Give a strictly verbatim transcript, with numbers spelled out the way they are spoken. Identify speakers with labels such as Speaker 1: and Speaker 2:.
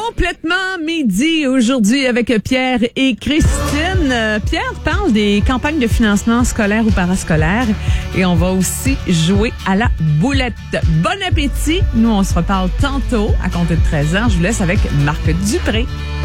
Speaker 1: Complètement midi aujourd'hui avec Pierre et Christine. Euh, Pierre parle des campagnes de financement scolaire ou parascolaire et on va aussi jouer à la boulette. Bon appétit. Nous, on se reparle tantôt à compter de treize heures. Je vous laisse avec Marc Dupré.